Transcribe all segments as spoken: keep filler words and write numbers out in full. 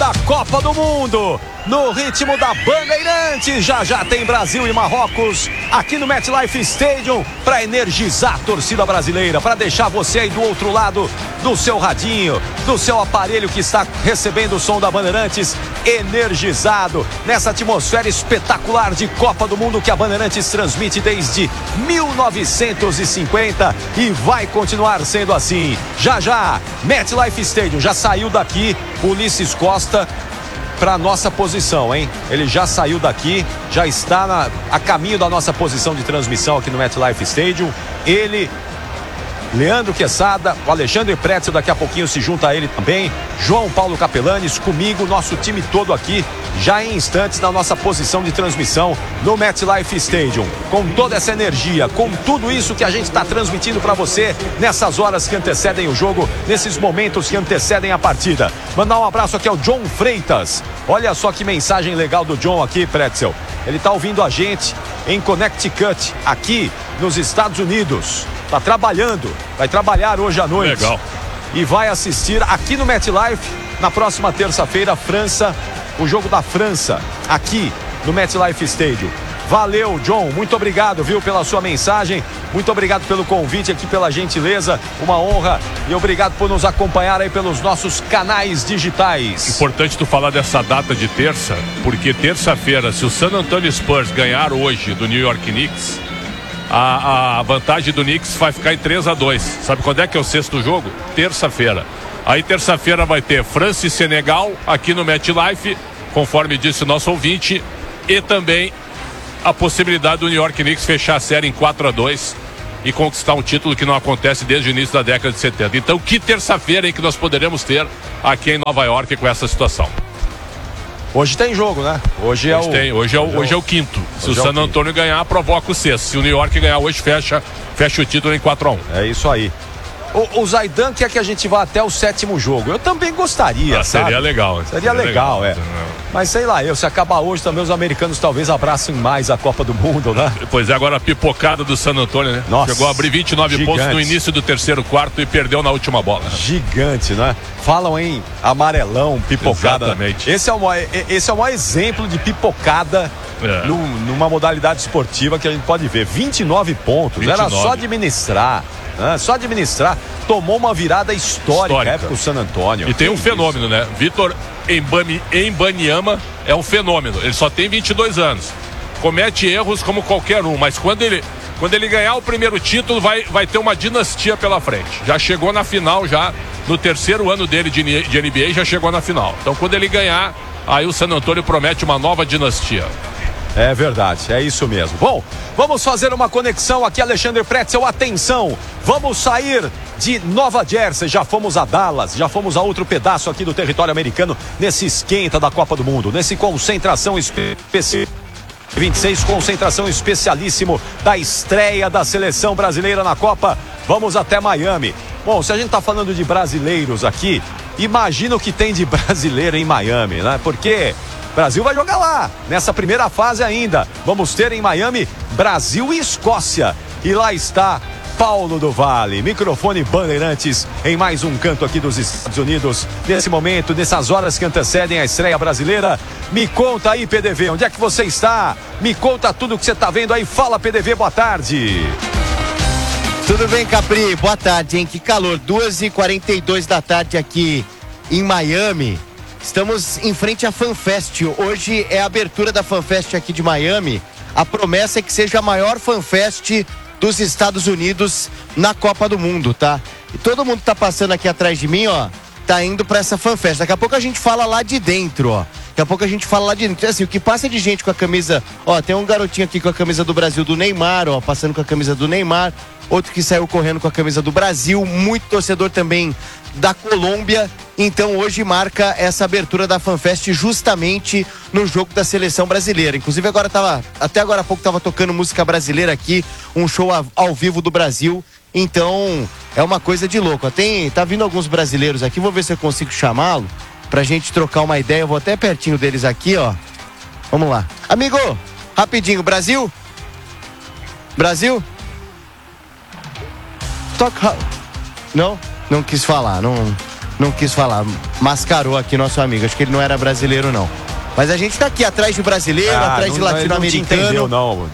da Copa do Mundo. No ritmo da Bandeirantes, já já tem Brasil e Marrocos aqui no MetLife Stadium para energizar a torcida brasileira, para deixar você aí do outro lado do seu radinho, do seu aparelho que está recebendo o som da Bandeirantes, energizado nessa atmosfera espetacular de Copa do Mundo que a Bandeirantes transmite desde mil novecentos e cinquenta e vai continuar sendo assim. Já já, MetLife Stadium, já saiu daqui Ulisses Costa para nossa posição, hein? Ele já saiu daqui, já está na, a caminho da nossa posição de transmissão aqui no MetLife Stadium. Ele, Leandro Quesada, o Alexandre Pretzel daqui a pouquinho se junta a ele também, João Paulo Capelanes, comigo, nosso time todo aqui, já em instantes na nossa posição de transmissão no MetLife Stadium, com toda essa energia, com tudo isso que a gente está transmitindo para você nessas horas que antecedem o jogo, nesses momentos que antecedem a partida. Mandar um abraço aqui ao John Freitas. Olha só que mensagem legal do John aqui, Pretzel. Ele está ouvindo a gente em Connecticut, aqui nos Estados Unidos. Está trabalhando, vai trabalhar hoje à noite. Legal. E vai assistir aqui no MetLife, na próxima terça-feira, França, o jogo da França, aqui no MetLife Stadium. Valeu, John, muito obrigado, viu, pela sua mensagem, muito obrigado pelo convite aqui, pela gentileza, uma honra, e obrigado por nos acompanhar aí pelos nossos canais digitais. Importante tu falar dessa data de terça, porque terça-feira, se o San Antonio Spurs ganhar hoje do New York Knicks, a, a vantagem do Knicks vai ficar em três a dois. Sabe quando é que é o sexto jogo? Terça-feira. Aí terça-feira vai ter França e Senegal aqui no MetLife, conforme disse o nosso ouvinte, e também a possibilidade do New York Knicks fechar a série em quatro a dois e conquistar um título que não acontece desde o início da década de setenta. Então, que terça-feira em que nós poderemos ter aqui em Nova York com essa situação? Hoje tem jogo, né? Hoje, hoje é o... Tem. Hoje é o, hoje é o quinto. Se o San Antonio ganhar, provoca o sexto. Se o New York ganhar hoje, fecha, fecha o título em quatro a um. É isso aí. O, o Zaidan quer que a gente vá até o sétimo jogo. Eu também gostaria, ah, sabe? Seria legal. Seria, seria legal, legal, é. Mas sei lá, eu, se acabar hoje também, os americanos talvez abracem mais a Copa do Mundo, né? Pois é, agora a pipocada do San Antonio, né? Nossa, chegou a abrir vinte e nove gigante. pontos no início do terceiro quarto e perdeu na última bola. Gigante, né? Falam em amarelão, pipocada. Exatamente. Esse é o maior, esse é o maior exemplo de pipocada é. no, numa modalidade esportiva que a gente pode ver. vinte e nove pontos, vinte e nove. Era só administrar. Ah, só administrar, tomou uma virada histórica, histórica. É, pro San Antonio. E tem um fenômeno, isso? né? Vitor Embanyama é um fenômeno. Ele só tem vinte e dois anos. Comete erros como qualquer um, mas quando ele, quando ele ganhar o primeiro título, vai, vai ter uma dinastia pela frente. Já chegou na final, já no terceiro ano dele de, de N B A, já chegou na final. Então, quando ele ganhar, aí o San Antonio promete uma nova dinastia. É verdade, é isso mesmo. Bom, vamos fazer uma conexão aqui, Alexandre Pretzel, atenção, vamos sair de Nova Jersey, já fomos a Dallas, já fomos a outro pedaço aqui do território americano, nesse esquenta da Copa do Mundo, nesse concentração especial. vinte e seis, concentração especialíssimo da estreia da seleção brasileira na Copa. Vamos até Miami. Bom, se a gente tá falando de brasileiros aqui, imagina o que tem de brasileiro em Miami, né? Porque Brasil vai jogar lá, nessa primeira fase ainda. Vamos ter em Miami Brasil e Escócia. E lá está Paulo do Vale, microfone Bandeirantes em mais um canto aqui dos Estados Unidos. Nesse momento, nessas horas que antecedem a estreia brasileira. Me conta aí, P D V, onde é que você está? Me conta tudo que você está vendo aí. Fala, P D V, boa tarde. Tudo bem, Capri? Boa tarde, hein? Que calor. duas e quarenta e dois da tarde aqui em Miami. Estamos em frente à FanFest. Hoje é a abertura da FanFest aqui de Miami. A promessa é que seja a maior FanFest dos Estados Unidos na Copa do Mundo, tá? E todo mundo tá passando aqui atrás de mim, ó, tá indo pra essa FanFest. Daqui a pouco a gente fala lá de dentro, ó. Daqui a pouco a gente fala lá de dentro. Assim, o que passa de gente com a camisa... Ó, tem um garotinho aqui com a camisa do Brasil do Neymar, ó, passando com a camisa do Neymar. Outro que saiu correndo com a camisa do Brasil. Muito torcedor também da Colômbia. Então hoje marca essa abertura da FanFest justamente no jogo da seleção brasileira. Inclusive agora tava, até agora há pouco tava tocando música brasileira aqui, um show ao, ao vivo do Brasil. Então é uma coisa de louco. Tem, tá vindo alguns brasileiros aqui, vou ver se eu consigo chamá-lo pra gente trocar uma ideia. Eu vou até pertinho deles aqui, ó. Vamos lá. Amigo, rapidinho, Brasil? Brasil? Toca. Não? Não quis falar, não... não quis falar. Mascarou aqui nosso amigo. Acho que ele não era brasileiro, não. Mas a gente tá aqui atrás de brasileiro, Ah, atrás não- de latino-americano. Não te entendeu, não.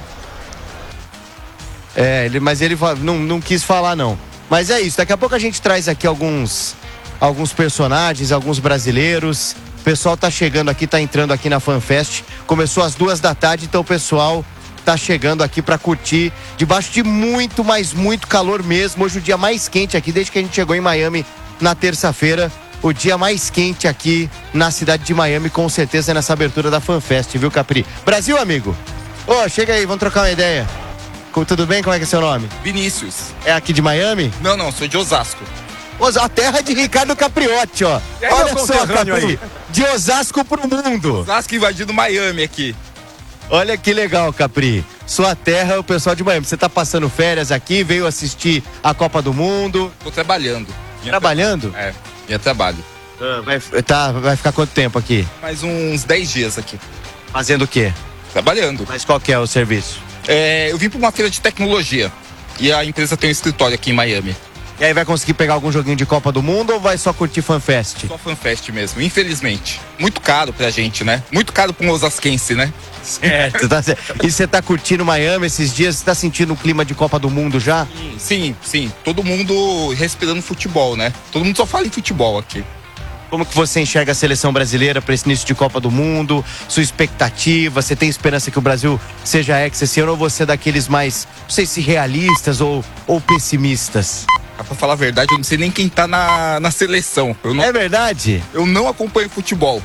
É, ele, mas ele fa- não, não quis falar, não. Mas é isso, daqui a pouco a gente traz aqui alguns, alguns personagens, alguns brasileiros. O pessoal tá chegando aqui, tá entrando aqui na FanFest. Começou às duas da tarde, então o pessoal tá chegando aqui pra curtir. Debaixo de muito, mas muito calor mesmo. Hoje o dia mais quente aqui, desde que a gente chegou em Miami na terça-feira. O dia mais quente aqui na cidade de Miami, com certeza nessa abertura da FanFest, viu, Capri? Brasil, amigo! Ô, chega aí, vamos trocar uma ideia. Co- Tudo bem? Como é que é seu nome? Vinícius. É aqui de Miami? Não, não, sou de Osasco. Os- A terra de Ricardo Capriotti, ó. E aí, Olha meu só, conterrâneo Capri. aí? De Osasco pro mundo. Osasco invadindo Miami aqui. Olha que legal, Capri. Sua terra, o pessoal de Miami. Você tá passando férias aqui, veio assistir a Copa do Mundo. Tô trabalhando. Minha Trabalhando? tra- É, minha trabalho. Vai, tá, vai ficar quanto tempo aqui? Mais uns dez dias aqui. Fazendo o quê? Trabalhando. Mas qual que é o serviço? É, eu vim pra uma feira de tecnologia. E a empresa tem um escritório aqui em Miami. E aí vai conseguir pegar algum joguinho de Copa do Mundo ou vai só curtir FanFest? Só FanFest mesmo, infelizmente. Muito caro pra gente, né? Muito caro pra um osasquense, né? Certo, tá certo. E você tá curtindo Miami esses dias? Você tá sentindo o clima de Copa do Mundo já? Sim, sim. Todo mundo respirando futebol, né? Todo mundo só fala em futebol aqui. Como que você enxerga a seleção brasileira para esse início de Copa do Mundo? Sua expectativa? Você tem esperança que o Brasil seja ex esse ano ou você é daqueles mais, não sei se realistas ou, ou pessimistas? Ah, pra falar a verdade, eu não sei nem quem tá na, na seleção. Eu não, É verdade? eu não acompanho futebol.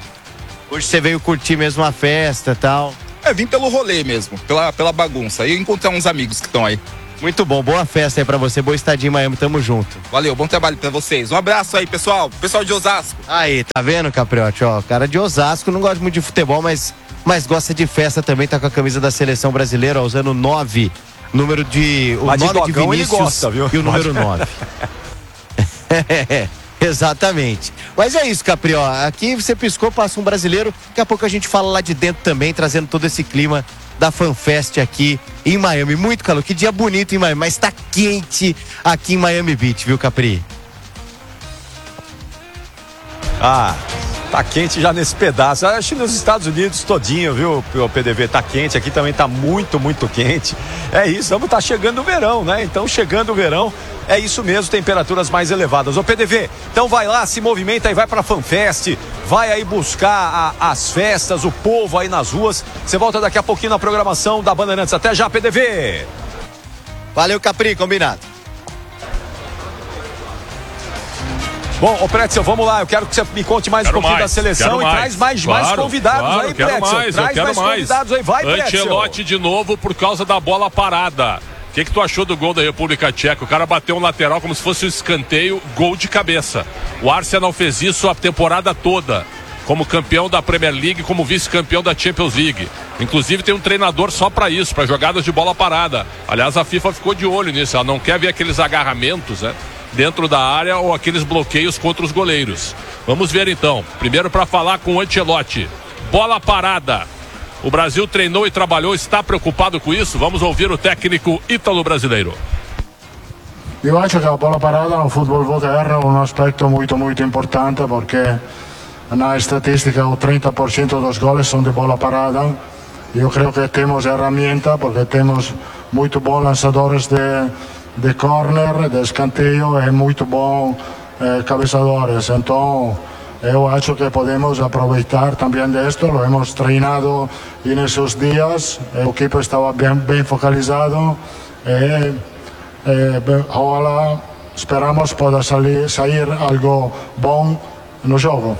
Hoje você veio curtir mesmo a festa e tal. É, vim pelo rolê mesmo, pela, pela bagunça. E encontrar uns amigos que estão aí. Muito bom, boa festa aí pra você, boa estadia em Miami, tamo junto. Valeu, bom trabalho pra vocês. Um abraço aí, pessoal. Pessoal de Osasco. Aí, tá vendo, Capriotti? Ó, cara de Osasco, não gosta muito de futebol, mas, mas gosta de festa também, tá com a camisa da seleção brasileira, ó, usando nove, número de... O Mas de nome de dogão ele Vinícius gosta, viu? e o número nove. É, exatamente. Mas é isso, Capri, ó, aqui você piscou, passa um brasileiro, daqui a pouco a gente fala lá de dentro também, trazendo todo esse clima da FanFest aqui em Miami. Muito calor, que dia bonito em Miami, mas tá quente aqui em Miami Beach, viu, Capri? Ah, tá quente já nesse pedaço. Acho que nos Estados Unidos todinho, viu, o P D V, tá quente. Aqui também tá muito, muito quente. É isso, vamos tá chegando o verão, né? Então, chegando o verão, é isso mesmo, temperaturas mais elevadas. Ô, P D V, então vai lá, se movimenta e vai pra FanFest. Vai aí buscar a, as festas, o povo aí nas ruas. Você volta daqui a pouquinho na programação da Bandeirantes. Até já, P D V! Valeu, Capri, combinado. Bom, ô Pretzel, vamos lá. Eu quero que você me conte mais Quero um pouquinho mais, da seleção quero e mais. traz mais, Claro, mais convidados claro, aí, quero Pretzel. mais, eu traz quero mais, mais. convidados aí, vai, Pretzel. Ancelotti de novo por causa da bola parada. O que, que tu achou do gol da República Tcheca? O cara bateu um lateral como se fosse um escanteio, gol de cabeça. O Arsenal fez isso a temporada toda, como campeão da Premier League, como vice-campeão da Champions League. Inclusive tem um treinador só pra isso, pra jogadas de bola parada. Aliás, a FIFA ficou de olho nisso, ela não quer ver aqueles agarramentos, né, dentro da área ou aqueles bloqueios contra os goleiros. Vamos ver então. Primeiro para falar com o Ancelotti. Bola parada. O Brasil treinou e trabalhou, está preocupado com isso? Vamos ouvir o técnico ítalo-brasileiro. Io acho che la bola parata no football moderno è un aspetto molto molto importante porque na estatística o treinta por ciento dos goles son de bola parada. Eu creo que temos herramienta porque temos muito bons lançadores de, de corner, de escanteio e muito bons eh, cabeçadores. Então eu acho que podemos aproveitar também disto, lo hemos treinado nesses dias, o equipo estava bem, bem focalizado e eh, ojalá esperamos possa sair, sair algo bom no jogo.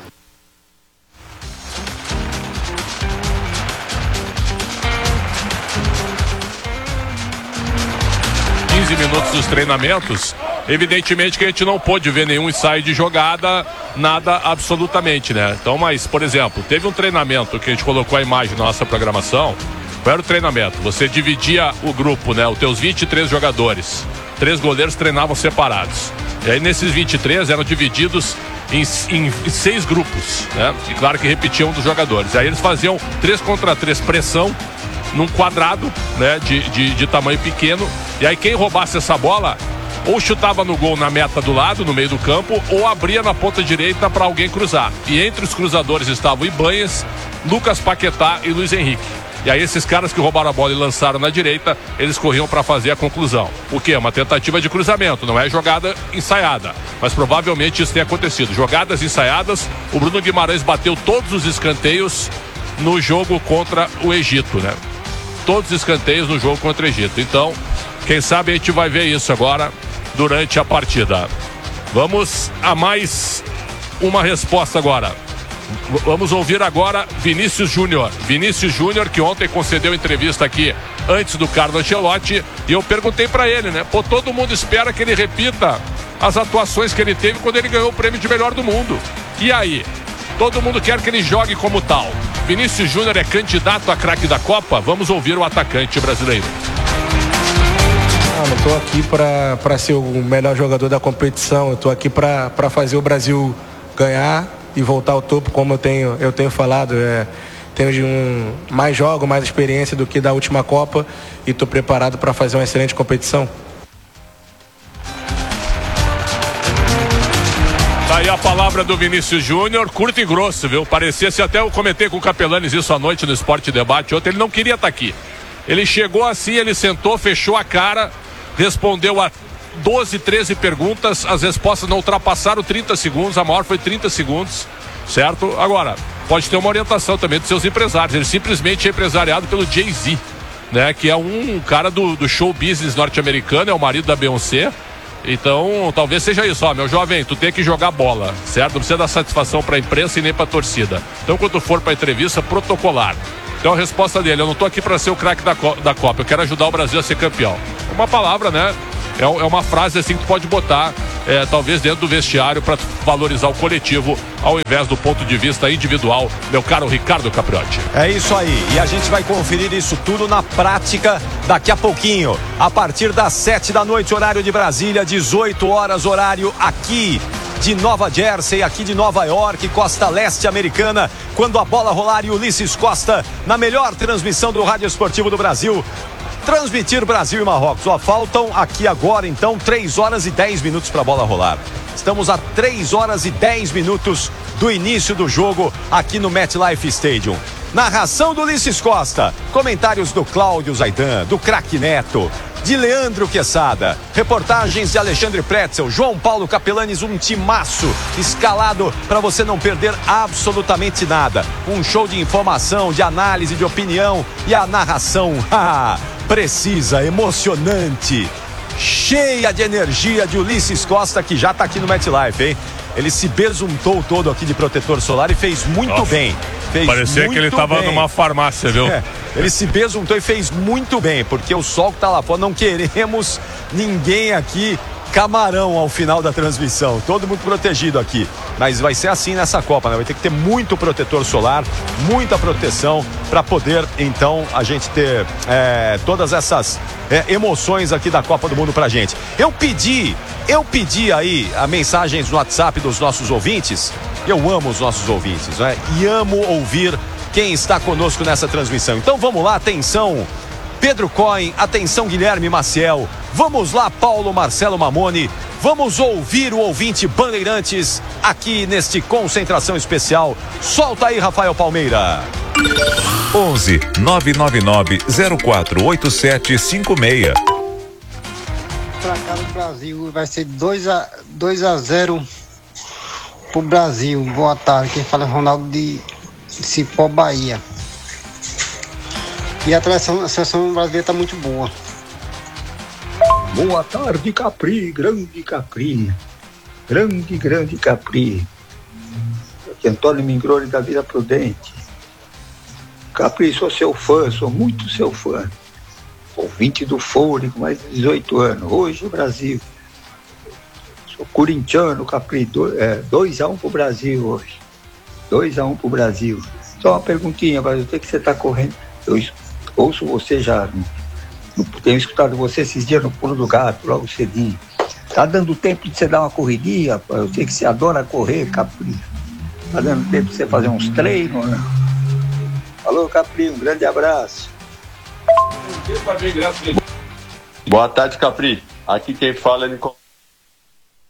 quinze minutos dos treinamentos, evidentemente que a gente não pôde ver nenhum ensaio de jogada, nada absolutamente, né? Então, mas, por exemplo, teve um treinamento que a gente colocou a imagem na nossa programação. Qual era o treinamento? Você dividia o grupo, né? Os teus vinte e três jogadores. Três goleiros treinavam separados. E aí, nesses vinte e três, eram divididos em, em, em seis grupos, né? E claro que repetiam um dos jogadores. Aí eles faziam três contra três pressão num quadrado, né, de, de, de tamanho pequeno, e aí quem roubasse essa bola ou chutava no gol na meta do lado, no meio do campo, ou abria na ponta direita para alguém cruzar. E entre os cruzadores estavam Ibanhas, Lucas Paquetá e Luiz Henrique. E aí esses caras que roubaram a bola e lançaram na direita, eles corriam para fazer a conclusão. O que? Uma tentativa de cruzamento, não é jogada ensaiada. Mas provavelmente isso tem acontecido. Jogadas ensaiadas, o Bruno Guimarães bateu todos os escanteios no jogo contra o Egito, né? Todos os escanteios no jogo contra o Egito. Então, quem sabe a gente vai ver isso agora durante a partida. Vamos a mais uma resposta agora. Vamos ouvir agora Vinícius Júnior. Vinícius Júnior, que ontem concedeu entrevista aqui antes do Carlo Ancelotti, e eu perguntei para ele, né? Pô, todo mundo espera que ele repita as atuações que ele teve quando ele ganhou o prêmio de melhor do mundo. E aí? Todo mundo quer que ele jogue como tal. Vinícius Júnior é candidato a craque da Copa? Vamos ouvir o atacante brasileiro. Ah, não estou aqui para ser o melhor jogador da competição. Eu estou aqui para fazer o Brasil ganhar e voltar ao topo, como eu tenho, eu tenho falado. É, tenho de um, mais jogo, mais experiência do que da última Copa e estou preparado para fazer uma excelente competição. Tá aí a palavra do Vinícius Júnior, curto e grosso, viu? Parecia, se até eu comentei com o Capelanes isso à noite no Esporte Debate ontem, ele não queria estar aqui. Ele chegou assim, ele sentou, fechou a cara, respondeu a doze, treze perguntas, as respostas não ultrapassaram trinta segundos, a maior foi trinta segundos, certo? Agora, pode ter uma orientação também dos seus empresários, ele simplesmente é empresariado pelo Jay-Z, né? Que é um cara do, do show business norte-americano, é o marido da Beyoncé. Então, talvez seja isso, ó, meu jovem, tu tem que jogar bola, certo? Não precisa dar satisfação pra imprensa e nem pra torcida. Então, quando tu for pra entrevista, protocolar. Então, a resposta dele, eu não tô aqui pra ser o craque da, da Copa, eu quero ajudar o Brasil a ser campeão. Uma palavra, né? É, é uma frase assim que tu pode botar, é, talvez dentro do vestiário, para valorizar o coletivo, ao invés do ponto de vista individual, meu caro Ricardo Capriotti. É isso aí, e a gente vai conferir isso tudo na prática daqui a pouquinho, a partir das sete da noite, horário de Brasília, dezoito horas, horário aqui de Nova Jersey, aqui de Nova York, costa leste americana, quando a bola rolar e Ulisses Costa, na melhor transmissão do Rádio Esportivo do Brasil, transmitir Brasil e Marrocos. Só faltam aqui agora, então, três horas e dez minutos para a bola rolar. Estamos a três horas e dez minutos do início do jogo aqui no MetLife Stadium. Narração do Ulisses Costa, comentários do Cláudio Zaidan, do Craque Neto, de Leandro Quesada, reportagens de Alexandre Pretzel, João Paulo Capelanes, um timaço escalado para você não perder absolutamente nada. Um show de informação, de análise, de opinião e a narração precisa, emocionante, cheia de energia de Ulisses Costa, que já está aqui no MetLife, hein? Ele se besuntou todo aqui de protetor solar e fez muito Nossa, bem. Fez parecia muito que ele estava numa farmácia, viu? É, ele se besuntou e fez muito bem, porque o sol que tá lá fora, não queremos ninguém aqui camarão ao final da transmissão, todo mundo protegido aqui, mas vai ser assim nessa Copa, né? Vai ter que ter muito protetor solar, muita proteção para poder então a gente ter é, todas essas é, emoções aqui da Copa do Mundo pra gente. Eu pedi, eu pedi aí a mensagens no WhatsApp dos nossos ouvintes, eu amo os nossos ouvintes, né? E amo ouvir quem está conosco nessa transmissão, então vamos lá, atenção Pedro Cohen, atenção Guilherme Maciel, vamos lá Paulo Marcelo Mamoni, vamos ouvir o ouvinte Bandeirantes aqui neste Concentração Especial. Solta aí, Rafael Palmeira. onze nove nove nove zero quatro oito sete cinco seis. Pra cá no Brasil vai ser dois a zero pro Brasil. Boa tarde, quem fala é Ronaldo de Cipó, Bahia. E a seleção, a seleção brasileira está muito boa. Boa tarde, Capri, grande Capri. Grande, grande Capri. Aqui Antônio Mingroni da Vila Prudente. Capri, sou seu fã, sou muito seu fã. Ouvinte do Fôlego, com mais de dezoito anos. Hoje o Brasil. Sou corintiano, Capri. dois a um pro Brasil hoje. dois a um pro Brasil. Só uma perguntinha, mas eu sei que você está correndo. Eu ouço você já, no, tenho escutado você esses dias no Pulo do Gato, logo cedinho. Tá dando tempo de você dar uma corridinha? Eu sei que você adora correr, Capri. Tá dando tempo de você fazer uns treinos, né? Falou, Capri, um grande abraço. Boa tarde, Capri. Aqui quem fala é Nicolau.